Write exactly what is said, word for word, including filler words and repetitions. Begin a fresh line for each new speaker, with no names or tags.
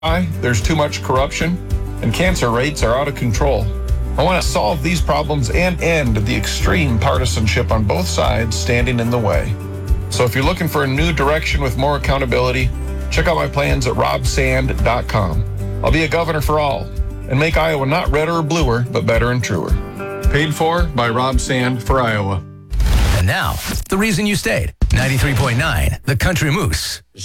high, there's too much corruption, and cancer rates are out of control. I want to solve these problems and end the extreme partisanship on both sides standing in the way. So if you're looking for a new direction with more accountability, check out my plans at rob sand dot com. I'll be a governor for all and make Iowa not redder or bluer, but better and truer. Paid for by Rob Sand for Iowa.
And now, the reason you stayed. ninety-three point nine, The Country Moose.